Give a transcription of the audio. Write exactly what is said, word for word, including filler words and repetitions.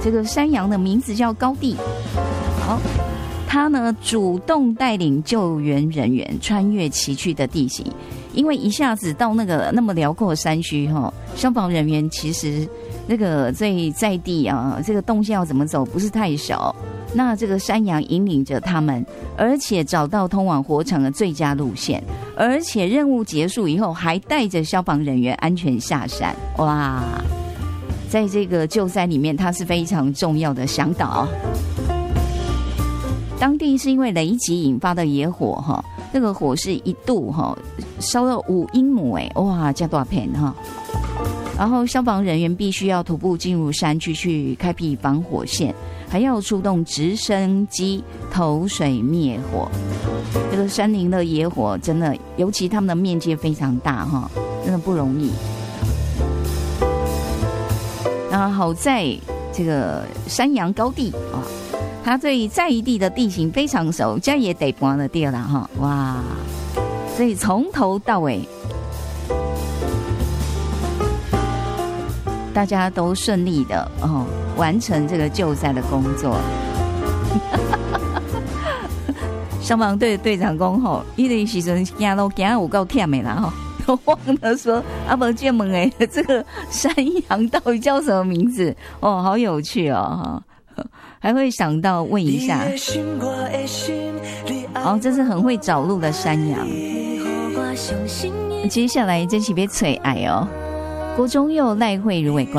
这个山羊的名字叫高地。好，他呢主动带领救援人员穿越崎岖的地形，因为一下子到那个那么辽阔的山区哈，消防人员其实那个在在地啊，这个动线要怎么走不是太熟。那这个山羊引领着他们，而且找到通往火场的最佳路线，而且任务结束以后还带着消防人员安全下山。哇，在这个救灾里面，它是非常重要的向导。当地是因为雷击引发的野火哈，那个火势一度哈烧到五英亩哎，哇，加多少片哈？然后消防人员必须要徒步进入山区去开辟防火线，还要出动直升机投水灭火。这个山林的野火真的，尤其他们的面积非常大哈，真的不容易。那好在这个山羊高地啊，他对在地的地形非常熟，这也得搬了地了哈，哇！所以从头到尾，大家都顺利的哦完成这个救灾的工作。消防队队长讲吼，伊个时阵行路行有够忝的啦吼，都忘了说阿伯建门哎，这个山羊到底叫什么名字？哦，好有趣哦哈，还会想到问一下。哦，这是很会找路的山羊。接下来这是要找爱哦，郭宗佑、赖慧如的歌。